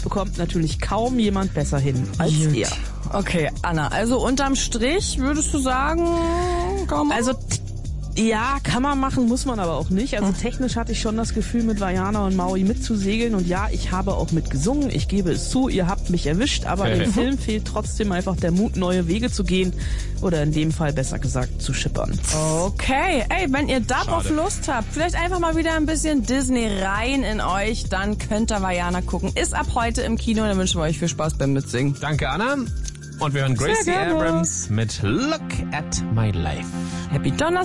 bekommt natürlich kaum jemand besser hin als ihr. Okay, Anna, also unterm Strich würdest du sagen, kann man? Also ja, kann man machen, muss man aber auch nicht. Also technisch hatte ich schon das Gefühl, mit Vajana und Maui mitzusegeln. Und ja, ich habe auch mitgesungen. Ich gebe es zu, ihr habt mich erwischt. Aber im Film fehlt trotzdem einfach der Mut, neue Wege zu gehen. Oder in dem Fall besser gesagt, zu schippern. Okay, ey, wenn ihr darauf Lust habt, vielleicht einfach mal wieder ein bisschen Disney rein in euch, dann könnt ihr Vajana gucken. Ist ab heute im Kino, dann wünschen wir euch viel Spaß beim Mitsingen. Danke, Anna. Und wir hören Gracie Abrams mit Look at My Life. Happy Donnerstag.